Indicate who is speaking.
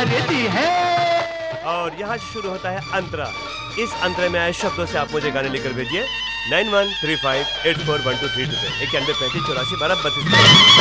Speaker 1: करती है।
Speaker 2: और यहाँ से शुरू होता है अंतरा। इस अंतरे में आए शब्दों से आप मुझे गाने लिखकर भेजिए 9135841232 पे 9135841232।